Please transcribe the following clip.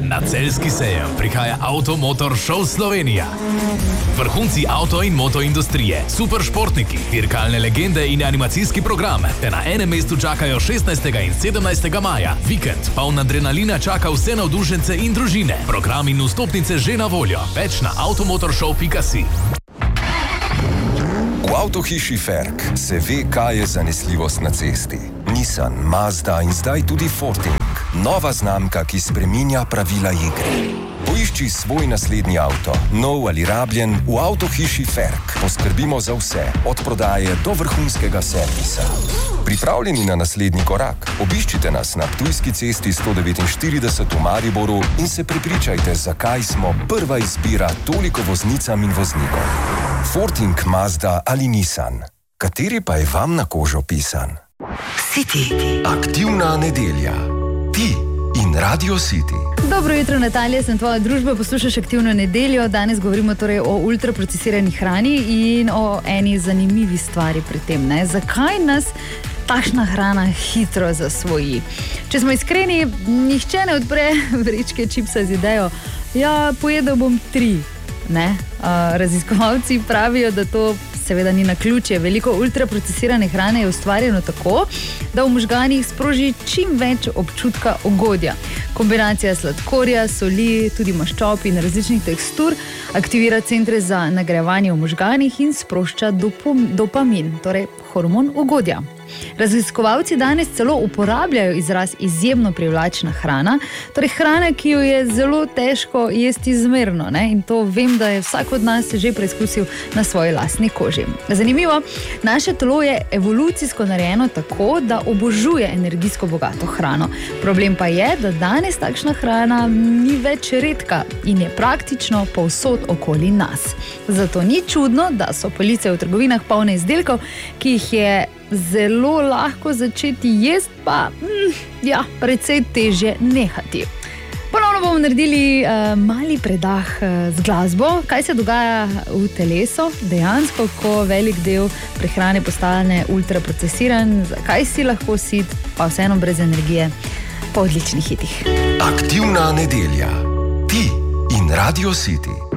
Na celjski sejem prihaja Avtomotor Show Slovenija. Vrhunci avto in motoindustrije, super športniki, dirkalne legende in animacijski program te na enem mestu čakajo 16. in 17. maja. Vikend poln adrenalina čaka vse navdušence in družine. Program in vstopnice že na voljo. Več na automotorshow.si. V avtohiši Ferk se ve, kaj je zanesljivost na cesti. Nissan, Mazda in zdaj tudi Forting. Nova znamka, ki spreminja pravila igre. Poišči svoj naslednji avto, nov ali rabljen, v avtohiši Ferk. Poskrbimo za vse, od prodaje do vrhunskega servisa. Pripravljeni na naslednji korak? Obiščite nas na Ptujski cesti 149 v Mariboru in se prepričajte, zakaj smo prva izbira toliko voznicam in voznikom. Forting, Mazda ali Nissan. Kateri pa je vam na kožo pisan? City. Aktivna nedelja. Ti in Radio City. Dobro jutro, Natalija, sem tvoja družba, poslušaš Aktivno nedeljo. Danes govorimo torej o ultraprocesirani hrani in o eni zanimivi stvari pri tem, ne? Zakaj nas takšna hrana hitro zasvoji? Če smo iskreni, nihče ne odpre vrečke čipsa z idejo, ja, pojedel bom 3, ne? Raziskovalci pravijo, da to seveda ni naključje. Veliko ultraprocesirane hrane je ustvarjeno tako, da v možganih sproži čim več občutka ugodja. Kombinacija sladkorja, soli, tudi maščob in različnih tekstur aktivira centre za nagrajevanje v možganih in sprošča dopamin, torej hormon ugodja. Raziskovalci danes celo uporabljajo izraz izjemno privlačna hrana, torej hrana, ki jo je zelo težko jesti zmerno, ne? In to vem, da je vsak od nas že preizkusil na svoji lastni koži. Zanimivo, naše telo je evolucijsko narejeno tako, da obožuje energijsko bogato hrano. Problem pa je, da danes takšna hrana ni več redka in je praktično povsod okoli nas. Zato ni čudno, da so police v trgovinah polne izdelkov, ki jih je zelo lahko začeti jesti, pa precej težje nehati. Ponovno bomo naredili mali predah z glasbo, kaj se dogaja v telesu, dejansko, ko velik del prehrane postane ultraprocesiran, zakaj si lahko sit, pa vseeno brez energije, po odličnih hitih. Aktivna nedelja. Ti in Radio City.